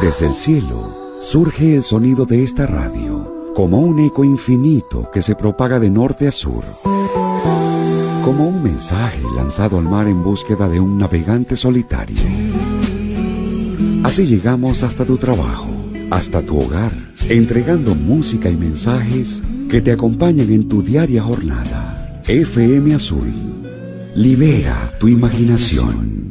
Desde el cielo surge el sonido de esta radio, como un eco infinito que se propaga de norte a sur, como un mensaje lanzado al mar en búsqueda de un navegante solitario. Así llegamos hasta tu trabajo, hasta tu hogar, entregando música y mensajes que te acompañan en tu diaria jornada. FM Azul, libera tu imaginación.